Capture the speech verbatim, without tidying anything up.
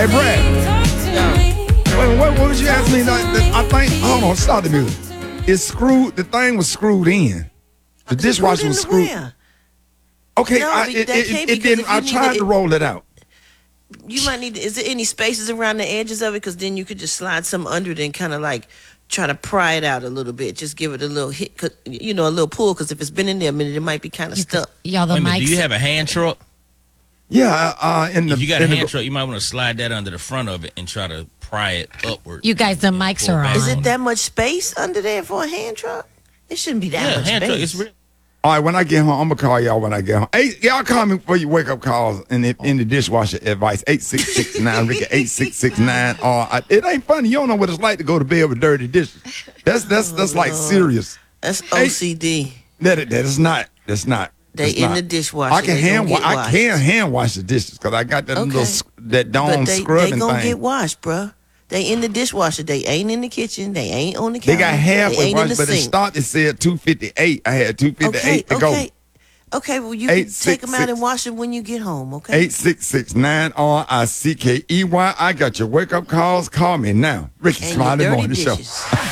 Hey, Brad. Yeah. Wait, what, what was you asking me? I think, hold on, stop the music. It's screwed, the thing was screwed in. The dishwasher was screwed. Where? Okay, No, I, that it, can't it, be, it didn't, 'cause if you I need tried it- to roll it out. You might need. Is there any spaces around the edges of it? Because then you could just slide some under it and kind of like try to pry it out a little bit. Just give it a little hit, 'cause, you know, a little pull. Because if it's been in there a minute, it might be kind of stuck. Y'all, the Wait a minute, mics. do you have a hand truck? Yeah, uh, in the. If you got a in the- hand truck, you might want to slide that under the front of it and try to pry it upward. You guys, the mics Pull are back. on. Is it that much space under there for a hand truck? It shouldn't be that Yeah, much hand space. truck. It's real. All right, when I get home, I'm gonna call y'all when I get home. Hey, y'all call me for your wake up calls and in, in the dishwasher advice. Eight six six nine Ricky eight six six nine. Uh, I, it ain't funny. You don't know what it's like to go to bed with dirty dishes. That's that's that's like serious. That's O C D. That that is not. That's not. They that's in not. the dishwasher. I can They hand. gonna Wa- get I washed. can hand wash the dishes because I got that Okay. little sc- that But dome they, they scrubbing gonna thing. get washed, bruh. They in the dishwasher. They ain't in the kitchen. They ain't on the They counter. got They halfway ain't in washed, the but it sink. started said two fifty-eight. I had two fifty-eight Okay, to go. okay. Okay, well, you Eight, can six, take them out six. and wash them when you get home, okay? Eight six six nine R I C K E Y. I got your wake up calls. Call me now. Ricky And Smiley your dirty Morning Show. dishes.